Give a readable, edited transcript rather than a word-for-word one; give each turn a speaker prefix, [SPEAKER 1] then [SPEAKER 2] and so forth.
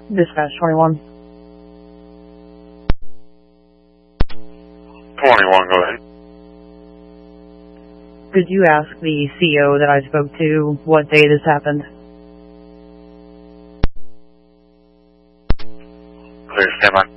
[SPEAKER 1] Dispatch 21.
[SPEAKER 2] 21, go ahead.
[SPEAKER 1] Could you ask the CO that I spoke to what day this happened?
[SPEAKER 2] Clear, stand by.